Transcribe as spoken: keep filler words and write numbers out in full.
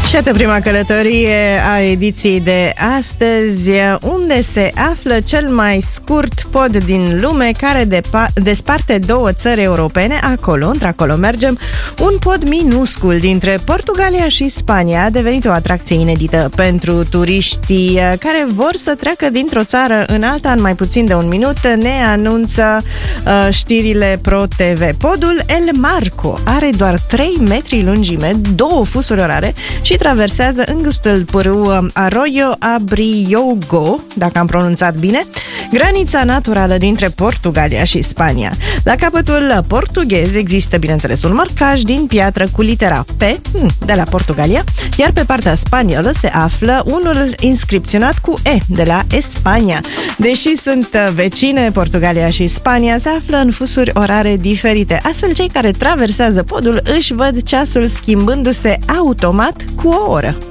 Și iată prima călătorie a ediției de astăzi, unde se află cel mai scurt pod din lume care depa- desparte două țări europene. Acolo, într-acolo mergem. Un pod minuscul dintre Portugalia și Spania a devenit o atracție inedită pentru turiștii care vor să treacă dintr-o țară în alta în mai puțin de un minut, ne anunță uh, știrile Pro T V. Podul El Marco are doar trei metri lungime, două fusuri orare și traversează îngustul pârâu Arroyo Abriogo, dacă am pronunțat bine, granița naturală dintre Portugalia și Spania. La capătul portughez există, bineînțeles, un marcaj din piatră cu litera P de la Portugalia, iar pe partea spaniolă se află unul inscripționat cu E de la Spania. Deși sunt vecine, Portugalia și Spania se află în fusuri orare diferite. Astfel, cei care traversează podul își văd ceasul schimbându-se automat cu o oră.